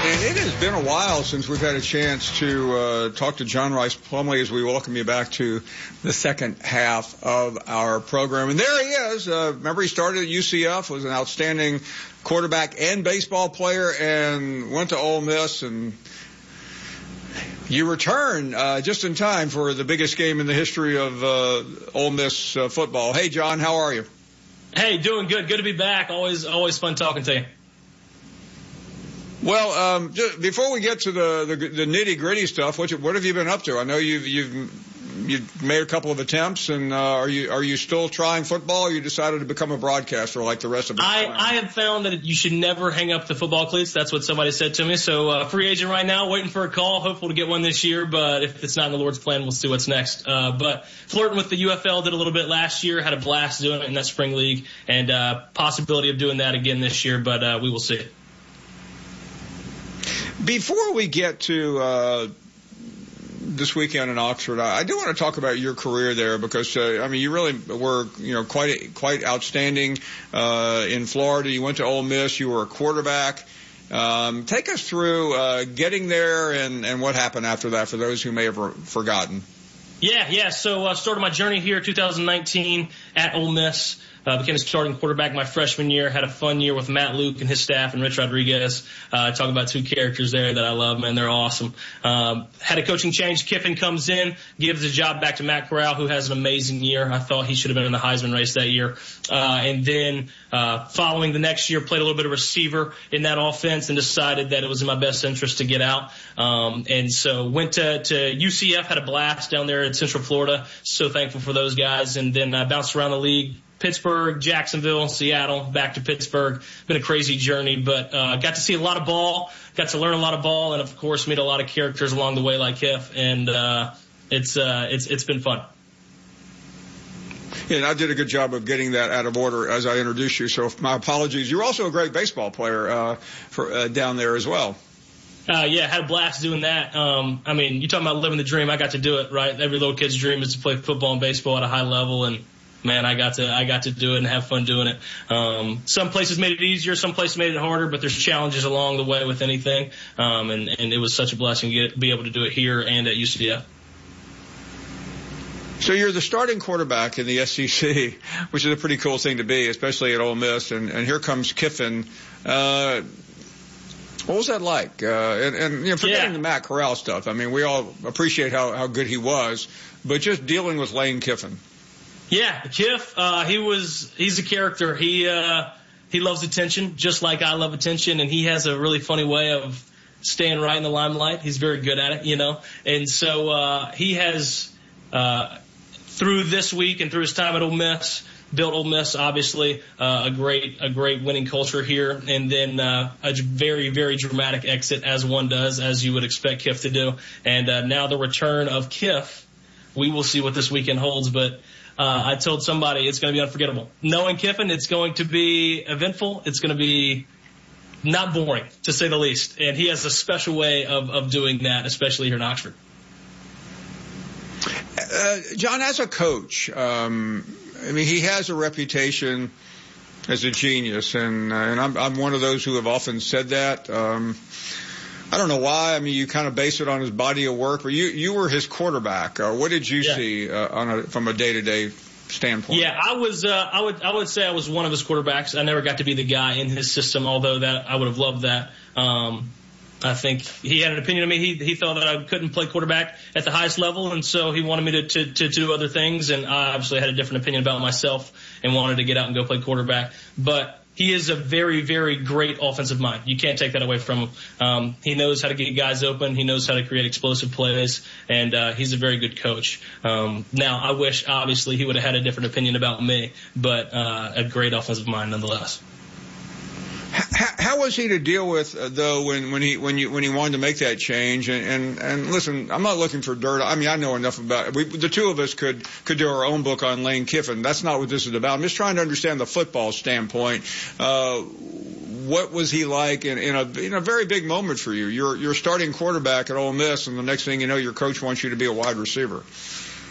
And it has been a while since we've had a chance to talk to John Rhys Plumlee as we welcome you back to the second half of our program. And there he is. Remember, he started at UCF, was an outstanding quarterback and baseball player, and went to Ole Miss. And you return just in time for the biggest game in the history of Ole Miss football. Hey, John, how are you? Hey, doing good. Good to be back. Always fun talking to you. Well, just before we get to the nitty gritty stuff, what have you been up to? I know you've made a couple of attempts, and are you still trying football, or you decided to become a broadcaster like the rest of us? I have found that you should never hang up the football cleats. That's what somebody said to me. So free agent right now, waiting for a call, hopeful to get one this year. But if it's not in the Lord's plan, we'll see what's next. But flirting with the UFL, did a little bit last year, had a blast doing it in that spring league, and possibility of doing that again this year. But we will see. Before we get to this weekend in Oxford, I do want to talk about your career there because you really were quite outstanding in Florida. You went to Ole Miss. You were a quarterback. Take us through getting there and what happened after that for those who may have forgotten. Yeah. So I started my journey here 2019 at Ole Miss. Became a starting quarterback my freshman year. Had a fun year with Matt Luke and his staff and Rich Rodriguez. Talk about two characters there that I love, man. They're awesome. Had a coaching change. Kiffin comes in, gives the job back to Matt Corral, who has an amazing year. I thought he should have been in the Heisman race that year. And then following the next year, played a little bit of receiver in that offense and decided that it was in my best interest to get out. And so went to UCF, had a blast down there in Central Florida. So thankful for those guys. And then bounced around the league. Pittsburgh, Jacksonville, Seattle, back to Pittsburgh. Been a crazy journey, but got to see a lot of ball, got to learn a lot of ball, and of course meet a lot of characters along the way like Kiff, and it's been fun. Yeah, and I did a good job of getting that out of order as I introduced you, so my apologies. You're also a great baseball player down there as well. Yeah, had a blast doing that. You're talking about living the dream. I got to do it, right? Every little kid's dream is to play football and baseball at a high level, and man, I got to do it and have fun doing it. Some places made it easier, some places made it harder, but there's challenges along the way with anything. And it was such a blessing to be able to do it here and at UCF. So you're the starting quarterback in the SEC, which is a pretty cool thing to be, especially at Ole Miss. And here comes Kiffin. What was that like? Forgetting the Matt Corral stuff. We all appreciate how good he was, but just dealing with Lane Kiffin. Yeah, Kiff, he's a character. He loves attention, just like I love attention, and he has a really funny way of staying right in the limelight. He's very good at it, And so he has, through this week and through his time at Ole Miss, built Ole Miss, obviously, a great winning culture here, and then a very, very dramatic exit, as one does, as you would expect Kiff to do. And now the return of Kiff, we will see what this weekend holds, but I told somebody it's going to be unforgettable. Knowing Kiffin, it's going to be eventful. It's going to be not boring, to say the least. And he has a special way of doing that, especially here in Oxford. John, as a coach, he has a reputation as a genius, and I'm one of those who have often said that. I don't know why. You kind of base it on his body of work, but you were his quarterback. What did you see from a day-to-day standpoint? Yeah, I would say I was one of his quarterbacks. I never got to be the guy in his system, although that I would have loved that. I think he had an opinion of me. He thought that I couldn't play quarterback at the highest level, and so he wanted me to do other things. And I obviously had a different opinion about myself and wanted to get out and go play quarterback. But he is a very, very great offensive mind. You can't take that away from him. He knows how to get guys open. He knows how to create explosive plays, and he's a very good coach. Now, I wish, obviously, he would have had a different opinion about me, but a great offensive mind nonetheless. How was he to deal with, though, when he wanted to make that change? And listen, I'm not looking for dirt. I know enough about it. The two of us could do our own book on Lane Kiffin. That's not what this is about. I'm just trying to understand the football standpoint. What was he like in a very big moment for you? You're starting quarterback at Ole Miss, and the next thing you know, your coach wants you to be a wide receiver.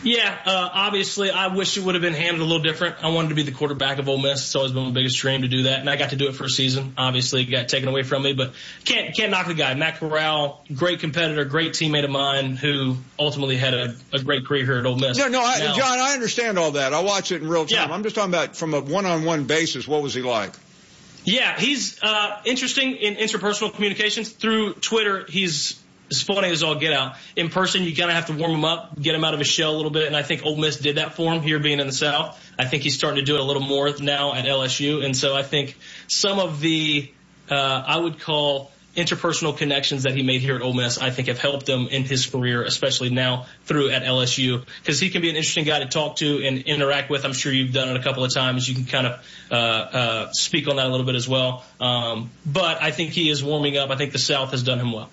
Yeah, obviously, I wish it would have been handled a little different. I wanted to be the quarterback of Ole Miss. It's always been my biggest dream to do that, and I got to do it for a season. Obviously, it got taken away from me, but can't knock the guy. Matt Corral, great competitor, great teammate of mine, who ultimately had a great career here at Ole Miss. John, I understand all that. I watch it in real time. Yeah. I'm just talking about from a one-on-one basis. What was he like? Yeah, he's interesting in interpersonal communications. Through Twitter, he's as funny as all get out. In person, you kind of have to warm him up, get him out of his shell a little bit, and I think Ole Miss did that for him here being in the South. I think he's starting to do it a little more now at LSU, and so I think some of the I would call interpersonal connections that he made here at Ole Miss, I think have helped him in his career, especially now through at LSU, because he can be an interesting guy to talk to and interact with. I'm sure you've done it a couple of times. You can kind of speak on that a little bit as well. But I think he is warming up. I think the South has done him well.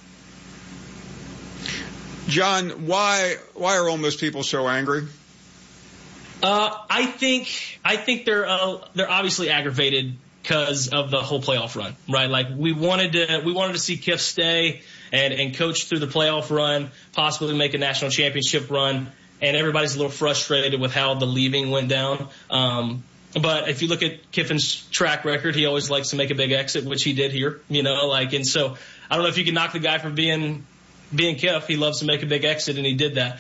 John, why are Ole Miss people so angry? I think they're obviously aggravated because of the whole playoff run, right? Like we wanted to see Kiff stay and coach through the playoff run, possibly make a national championship run, and everybody's a little frustrated with how the leaving went down. But if you look at Kiffin's track record, he always likes to make a big exit, which he did here, and so I don't know if you can knock the guy for being Kiff. He loves to make a big exit, and he did that.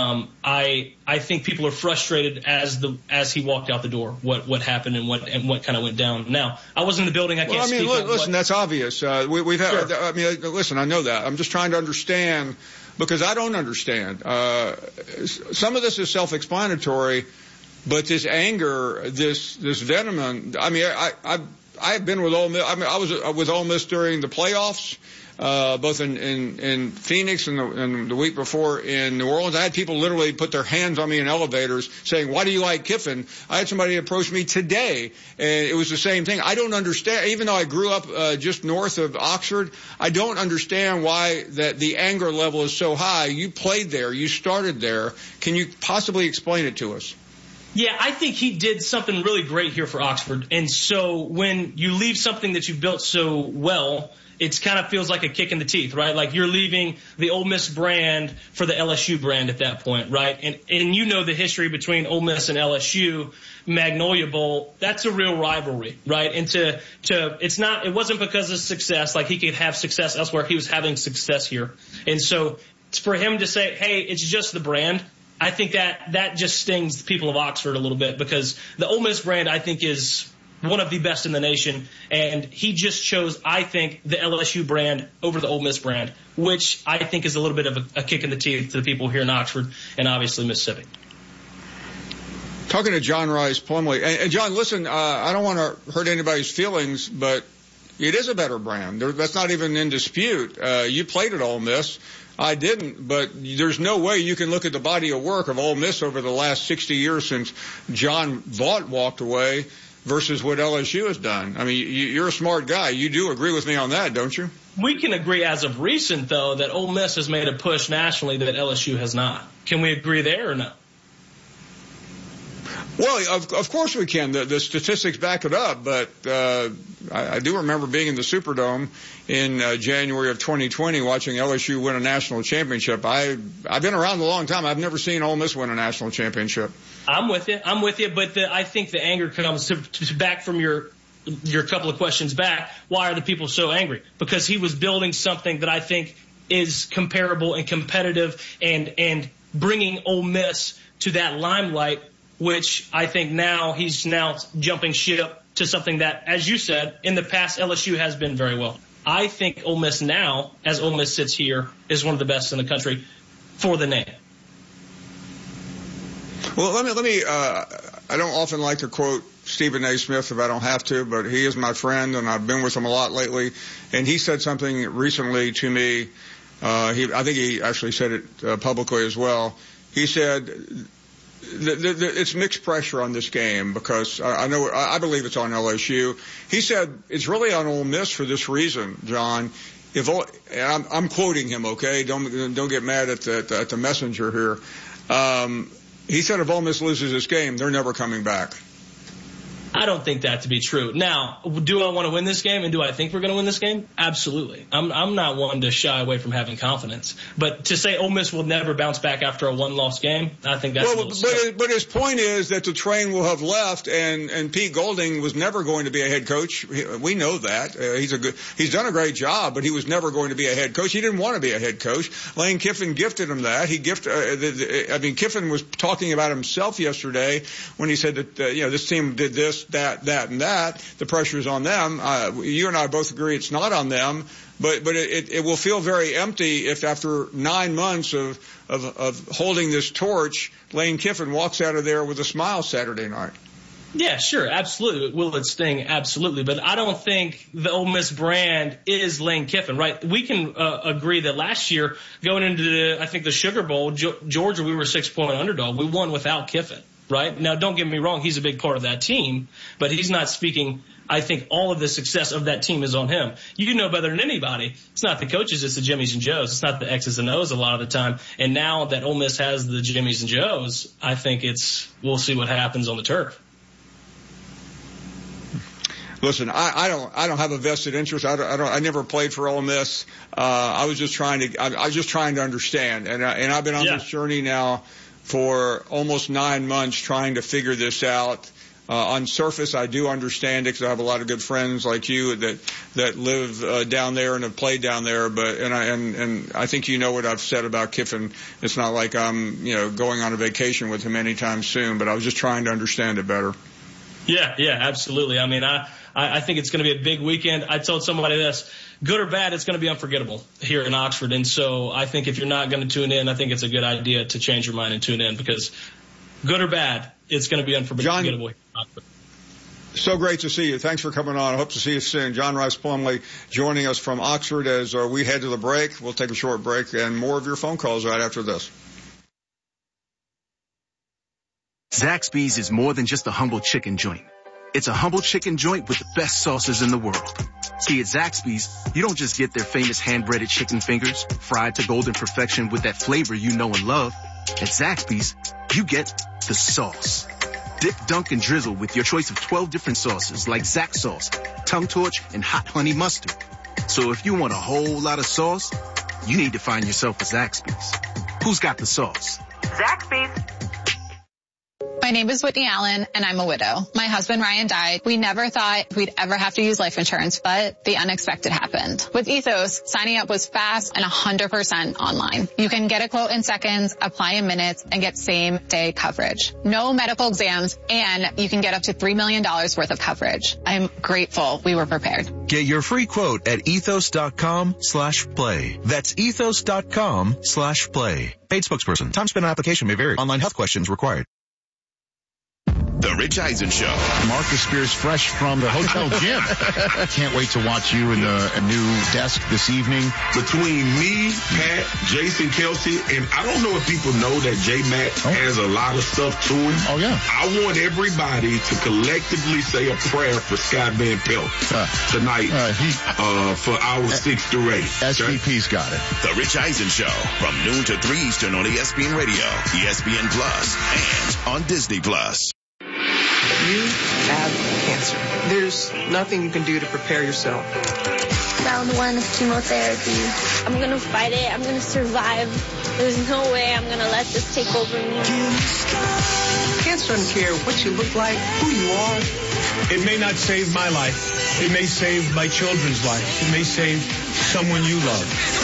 I think people are frustrated as he walked out the door. What happened and what kind of went down. Now, I wasn't in the building. I can't speak. Listen, that's obvious. We've had. Sure. I mean, listen, I know that. I'm just trying to understand because I don't understand. Some of this is self-explanatory, but this anger, this venom. I mean, I've been with Ole Miss. I mean, I was with Ole Miss during the playoffs. Both in Phoenix and the week before in New Orleans. I had people literally put their hands on me in elevators saying, "Why do you like Kiffin?" I had somebody approach me today, and it was the same thing. I don't understand, even though I grew up just north of Oxford, I don't understand why that the anger level is so high. You played there. You started there. Can you possibly explain it to us? Yeah, I think he did something really great here for Oxford. And so when you leave something that you've built so well, it kind of feels like a kick in the teeth, right? Like you're leaving the Ole Miss brand for the LSU brand at that point, right? And you know the history between Ole Miss and LSU, Magnolia Bowl, that's a real rivalry, right? And it wasn't because of success, like he could have success elsewhere. He was having success here. And so for him to say, hey, it's just the brand, I think that just stings the people of Oxford a little bit because the Ole Miss brand, I think, is one of the best in the nation, and he just chose, I think, the LSU brand over the Ole Miss brand, which I think is a little bit of a kick in the teeth to the people here in Oxford and obviously Mississippi. Talking to John Rhys Plumlee, and John, listen, I don't want to hurt anybody's feelings, but it is a better brand. That's not even in dispute. You played at Ole Miss. I didn't, but there's no way you can look at the body of work of Ole Miss over the last 60 years since John Vaught walked away versus what LSU has done. I mean, you're a smart guy. You do agree with me on that, don't you? We can agree as of recent, though, that Ole Miss has made a push nationally that LSU has not. Can we agree there or no? Well, of course we can. The statistics back it up, but I do remember being in the Superdome in January of 2020 watching LSU win a national championship. I've been around a long time. I've never seen Ole Miss win a national championship. I'm with you, but I think the anger comes to back from your couple of questions back. Why are the people so angry? Because he was building something that I think is comparable and competitive and bringing Ole Miss to that limelight, which I think now he's jumping ship to something that, as you said, in the past LSU has been very well. I think Ole Miss now, as Ole Miss sits here, is one of the best in the country for the name. Well, let me. I don't often like to quote Stephen A. Smith if I don't have to, but he is my friend, and I've been with him a lot lately. And he said something recently to me. I think he actually said it publicly as well. He said it's mixed pressure on this game because I believe it's on LSU. He said it's really on Ole Miss for this reason, John. I'm quoting him, okay? Don't get mad at the messenger here. He said if Ole Miss loses this game, they're never coming back. I don't think that to be true. Now, do I want to win this game, and do I think we're going to win this game? Absolutely. I'm not one to shy away from having confidence. But to say Ole Miss will never bounce back after a one-loss game, I think that's but his point is that the train will have left, and Pete Golding was never going to be a head coach. We know that. He's done a great job, but he was never going to be a head coach. He didn't want to be a head coach. Lane Kiffin gifted him that. Kiffin was talking about himself yesterday when he said that this team did this, that, and that. The pressure's on them. You and I both agree it's not on them, but it will feel very empty if after 9 months of holding this torch, Lane Kiffin walks out of there with a smile Saturday night. Yeah, sure, absolutely. Will it sting? Absolutely. But I don't think the Ole Miss brand is Lane Kiffin, right? We can agree that last year, going into the Sugar Bowl, Georgia, we were a 6-point underdog. We won without Kiffin, right? Now, don't get me wrong. He's a big part of that team, but he's not speaking. I think all of the success of that team is on him. You know better than anybody. It's not the coaches, it's the Jimmies and Joes. It's not the X's and O's a lot of the time. And now that Ole Miss has the Jimmies and Joes, I think we'll see what happens on the turf. Listen, I don't have a vested interest. I never played for Ole Miss. I was just trying to understand. And I've been on this journey now for almost 9 months trying to figure this out. On surface, I do understand it because I have a lot of good friends like you that live down there and have played down there. But I think you know what I've said about Kiffin. It's not like I'm going on a vacation with him anytime soon. But I was just trying to understand it better. Yeah, absolutely. I mean, I think it's going to be a big weekend. I told somebody this, good or bad, it's going to be unforgettable here in Oxford. And so I think if you're not going to tune in, I think it's a good idea to change your mind and tune in because good or bad, it's going to be unforgettable here in Oxford. So great to see you. Thanks for coming on. I hope to see you soon. John Rhys Plumlee joining us from Oxford as we head to the break. We'll take a short break and more of your phone calls right after this. Zaxby's is more than just a humble chicken joint. It's a humble chicken joint with the best sauces in the world. See, at Zaxby's, you don't just get their famous hand-breaded chicken fingers, fried to golden perfection with that flavor you know and love. At Zaxby's, you get the sauce. Dip, dunk, and drizzle with your choice of 12 different sauces like Zax sauce, tongue torch, and hot honey mustard. So if you want a whole lot of sauce, you need to find yourself a Zaxby's. Who's got the sauce? Zaxby's. My name is Whitney Allen, and I'm a widow. My husband, Ryan, died. We never thought we'd ever have to use life insurance, but the unexpected happened. With Ethos, signing up was fast and 100% online. You can get a quote in seconds, apply in minutes, and get same-day coverage. No medical exams, and you can get up to $3 million worth of coverage. I'm grateful we were prepared. Get your free quote at ethos.com/play. That's ethos.com/play. Paid spokesperson. Time spent on application may vary. Online health questions required. The Rich Eisen Show. Marcus Spears fresh from the hotel gym. Can't wait to watch you in a new desk this evening. Between me, Pat, Jason Kelsey, and I don't know if people know that J-Mac has a lot of stuff to him. Oh, yeah. I want everybody to collectively say a prayer for Scott Van Pelt tonight for hours 6 through 8. SVP's got it. The Rich Eisen Show from noon to 3 Eastern on ESPN Radio, ESPN Plus, and on Disney Plus. You have cancer. There's nothing you can do to prepare yourself. Round 1 of chemotherapy. I'm going to fight it. I'm going to survive. There's no way I'm going to let this take over me. Cancer doesn't care what you look like, who you are. It may not save my life. It may save my children's life. It may save someone you love.